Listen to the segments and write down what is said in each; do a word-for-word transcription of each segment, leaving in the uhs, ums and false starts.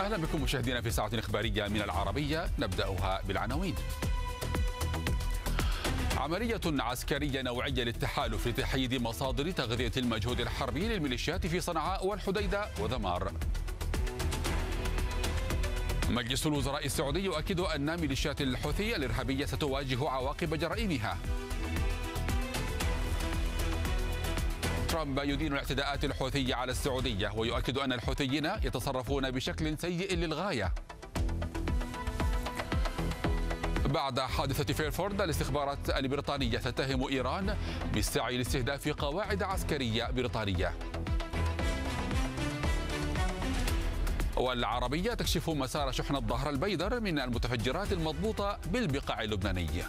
أهلا بكم مشاهدينا في ساعة إخبارية من العربية، نبدأها بالعناوين. عملية عسكرية نوعية للتحالف لتحييد مصادر تغذية المجهود الحربي للميليشيات في صنعاء والحديدة وذمار. مجلس الوزراء السعودي يؤكد أن ميليشيات الحوثي الإرهابية ستواجه عواقب جرائمها. ترامب يدين الاعتداءات الحوثية على السعودية ويؤكد أن الحوثيين يتصرفون بشكل سيء للغاية. بعد حادثة فيرفورد، الاستخبارات البريطانية تتهم إيران بالسعي لاستهداف قواعد عسكرية بريطانية. والعربية تكشف مسار شحنة ظهر البيدر من المتفجرات المضبوطة بالبقاع اللبنانية.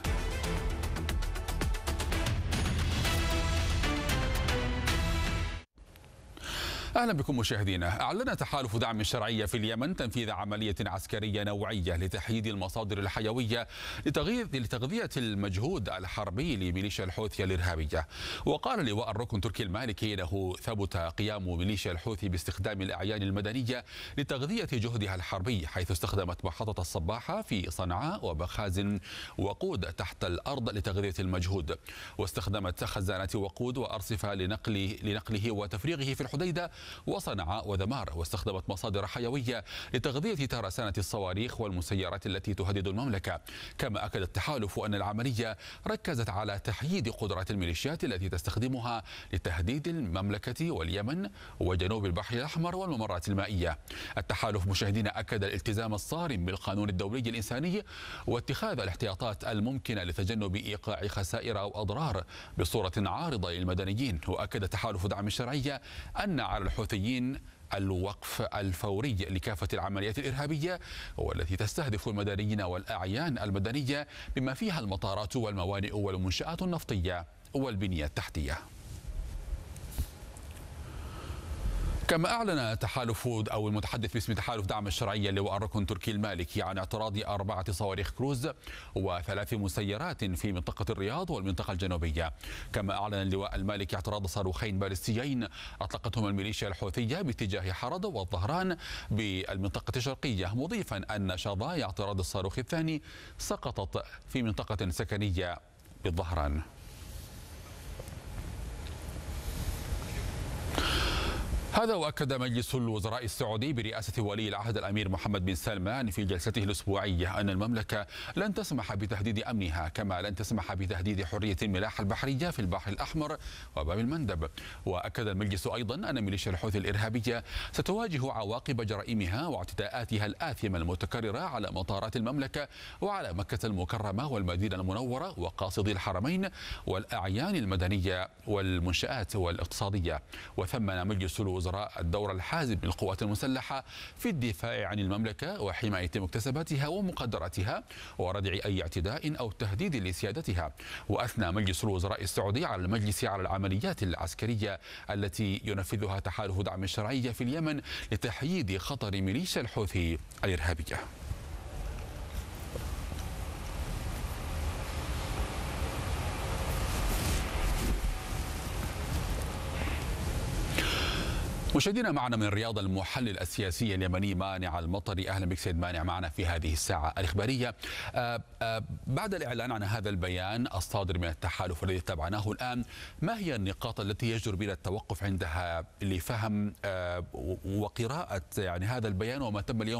أهلا بكم مشاهدينا. أعلن تحالف دعم الشرعية في اليمن تنفيذ عملية عسكرية نوعية لتحييد المصادر الحيوية لتغذية المجهود الحربي لميليشيا الحوثي الإرهابية. وقال لواء الركن تركي المالكي إنه ثبت قيام ميليشيا الحوثي باستخدام الأعيان المدنية لتغذية جهدها الحربي، حيث استخدمت محطة الصباحة في صنعاء ومخازن وقود تحت الأرض لتغذية المجهود، واستخدمت خزانات وقود وأرصفة لنقله لنقله وتفريغه في الحديدة وصنعاء وذمار، واستخدمت مصادر حيوية لتغذية ترسانة الصواريخ والمسيرات التي تهدد المملكة. كما أكد التحالف أن العملية ركزت على تحييد قدرات الميليشيات التي تستخدمها لتهديد المملكة واليمن وجنوب البحر الأحمر والممرات المائية. التحالف مشاهدينا أكد الالتزام الصارم بالقانون الدولي الإنساني واتخاذ الاحتياطات الممكنة لتجنب إيقاع خسائر أو أضرار بصورة عارضة للمدنيين. وأكد تحالف دعم الشرعية أن على الحوثيين الوقف الفوري لكافة العمليات الإرهابية والتي تستهدف المدنيين والأعيان المدنية بما فيها المطارات والموانئ والمنشآت النفطية والبنية التحتية. كما أعلن تحالف أو المتحدث باسم تحالف دعم الشرعية لواء الركن تركي المالكي عن اعتراض أربعة صواريخ كروز وثلاث مسيرات في منطقة الرياض والمنطقة الجنوبية. كما أعلن اللواء المالكي اعتراض صاروخين باليستيين أطلقتهم الميليشيا الحوثية باتجاه حرض والظهران بالمنطقة الشرقية، مضيفا أن شظايا اعتراض الصاروخ الثاني سقطت في منطقة سكنية بالظهران. هذا وأكد مجلس الوزراء السعودي برئاسة ولي العهد الأمير محمد بن سلمان في جلسته الأسبوعية أن المملكة لن تسمح بتهديد أمنها، كما لن تسمح بتهديد حرية الملاحة البحرية في البحر الأحمر وباب المندب. وأكد المجلس أيضا أن ميليشيا الحوثي الإرهابية ستواجه عواقب جرائمها واعتداءاتها الآثمة المتكررة على مطارات المملكة وعلى مكة المكرمة والمدينة المنورة وقاصدي الحرمين والأعيان المدنية والمنشآت والاقتصادية. وثمن مجلس الوزراء الدور الحازم للقوات المسلحة في الدفاع عن المملكة وحماية مكتسباتها ومقدراتها وردع أي اعتداء أو تهديد لسيادتها. وأثنى مجلس الوزراء السعودي على المجلس على العمليات العسكرية التي ينفذها تحالف دعم الشرعية في اليمن لتحييد خطر ميليشيا الحوثي الإرهابية. مشاهدينا، معنا من الرياض المحلل السياسي اليمني مانع المطري. أهلا بك سيد مانع معنا في هذه الساعة الإخبارية. آآ آآ بعد الإعلان عن هذا البيان الصادر من التحالف الذي تابعناه الآن، ما هي النقاط التي يجدر بنا التوقف عندها لفهم وقراءة يعني هذا البيان وما تم اليوم